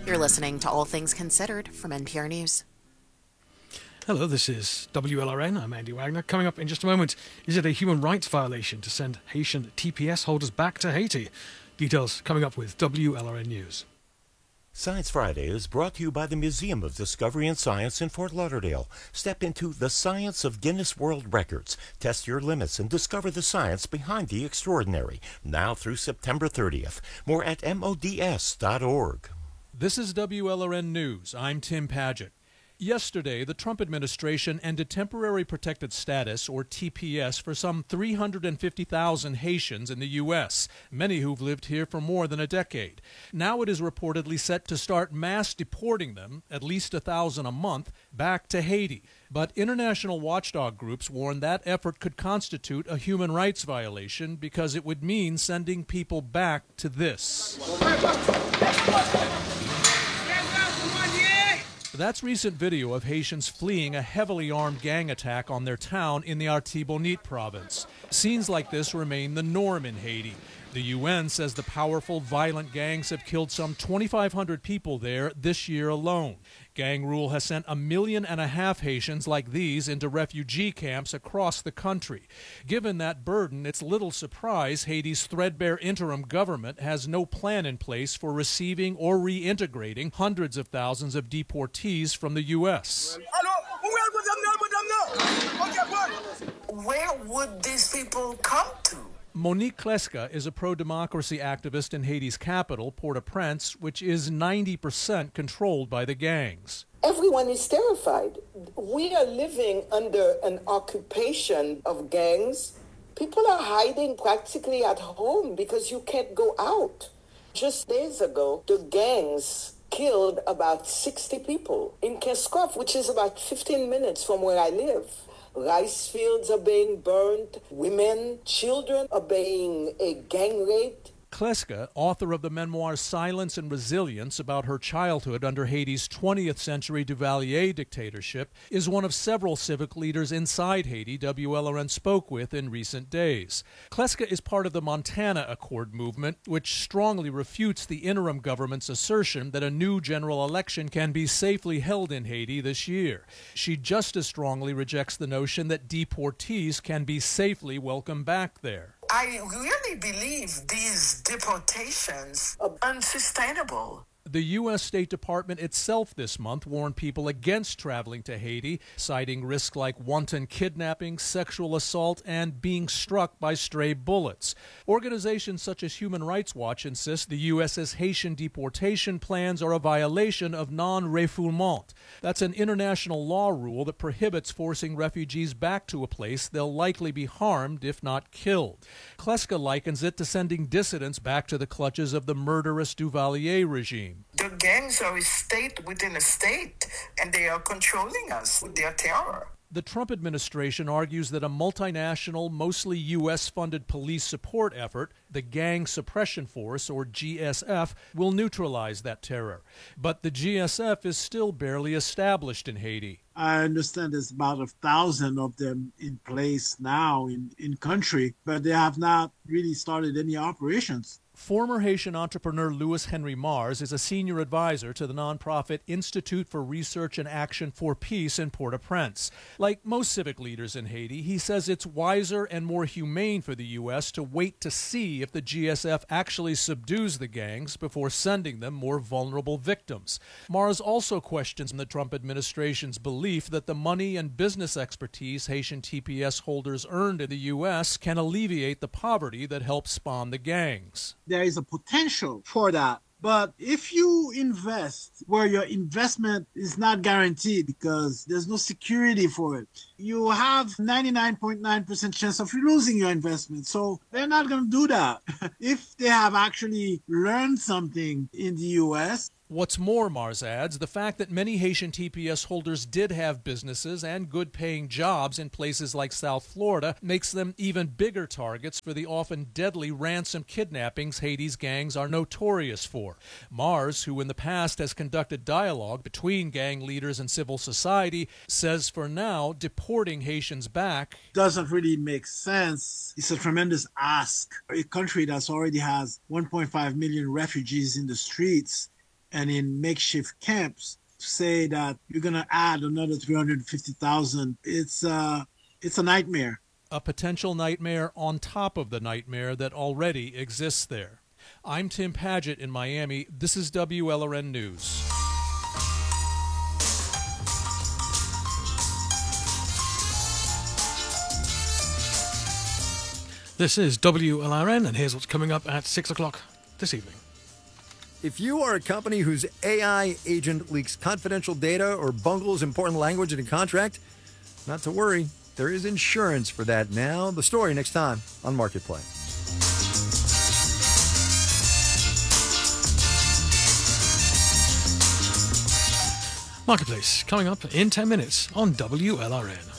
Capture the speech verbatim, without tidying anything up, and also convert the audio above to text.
You're listening to All Things Considered from N P R News. Hello, this is W L R N. I'm Andy Wagner. Coming up in just a moment, is it a human rights violation to send Haitian T P S holders back to Haiti? Details coming up with W L R N News. Science Friday is brought to you by the Museum of Discovery and Science in Fort Lauderdale. Step into the science of Guinness World Records. Test your limits and discover the science behind the extraordinary. Now through September thirtieth. More at M O D S dot org. This is W L R N News. I'm Tim Padgett. Yesterday, the Trump administration ended temporary protected status, or T P S, for some three hundred fifty thousand Haitians in the U S, many who've lived here for more than a decade. Now it is reportedly set to start mass deporting them, at least a thousand a month, back to Haiti. But international watchdog groups warn that effort could constitute a human rights violation because it would mean sending people back to this. That's recent video of Haitians fleeing a heavily armed gang attack on their town in the Artibonite province. Scenes like this remain the norm in Haiti. The U N says the powerful, violent gangs have killed some twenty-five hundred people there this year alone. Gang rule has sent a million and a half Haitians like these into refugee camps across the country. Given that burden, it's little surprise Haiti's threadbare interim government has no plan in place for receiving or reintegrating hundreds of thousands of deportees from the U S. Where would these people come to? Monique Kleska is a pro-democracy activist in Haiti's capital, Port-au-Prince, which is ninety percent controlled by the gangs. Everyone is terrified. We are living under an occupation of gangs. People are hiding practically at home because you can't go out. Just days ago, the gangs killed about sixty people in Keskov, which is about fifteen minutes from where I live. Rice fields are being burned. Women, children are being uh, gang raped. Kleska, author of the memoir Silence and Resilience about her childhood under Haiti's twentieth century Duvalier dictatorship, is one of several civic leaders inside Haiti W L R N spoke with in recent days. Kleska is part of the Montana Accord movement, which strongly refutes the interim government's assertion that a new general election can be safely held in Haiti this year. She just as strongly rejects the notion that deportees can be safely welcomed back there. I really believe these deportations are unsustainable. The U S State Department itself this month warned people against traveling to Haiti, citing risks like wanton kidnapping, sexual assault, and being struck by stray bullets. Organizations such as Human Rights Watch insist the U S's Haitian deportation plans are a violation of non-refoulement. That's an international law rule that prohibits forcing refugees back to a place they'll likely be harmed, if not killed. Kleska likens it to sending dissidents back to the clutches of the murderous Duvalier regime. The gangs are a state within a state, and they are controlling us with their terror. The Trump administration argues that a multinational, mostly U S-funded police support effort, the Gang Suppression Force, or G S F, will neutralize that terror. But the G S F is still barely established in Haiti. I understand there's about a thousand of them in place now in, in country, but they have not really started any operations. Former Haitian entrepreneur Louis Henry Mars is a senior advisor to the nonprofit Institute for Research and Action for Peace in Port-au-Prince. Like most civic leaders in Haiti, he says it's wiser and more humane for the U S to wait to see if the G S F actually subdues the gangs before sending them more vulnerable victims. Mars also questions the Trump administration's belief that the money and business expertise Haitian T P S holders earned in the U S can alleviate the poverty that helped spawn the gangs. There is a potential for that. But if you invest where your investment is not guaranteed because there's no security for it, you have ninety-nine point nine percent chance of losing your investment. So they're not going to do that. If they have actually learned something in the U S, What's more, Mars adds, the fact that many Haitian T P S holders did have businesses and good-paying jobs in places like South Florida makes them even bigger targets for the often deadly ransom kidnappings Haiti's gangs are notorious for. Mars, who in the past has conducted dialogue between gang leaders and civil society, says for now deporting Haitians back doesn't really make sense. It's a tremendous ask. A country that already has one point five million refugees in the streets, and in makeshift camps, to say that you're going to add another three hundred fifty thousand, it's, uh, it's a nightmare. A potential nightmare on top of the nightmare that already exists there. I'm Tim Paget in Miami. This is W L R N News. This is W L R N, and here's what's coming up at six o'clock this evening. If you are a company whose A I agent leaks confidential data or bungles important language in a contract, not to worry. There is insurance for that now. The story next time on Marketplace. Marketplace, coming up in ten minutes on W L R N.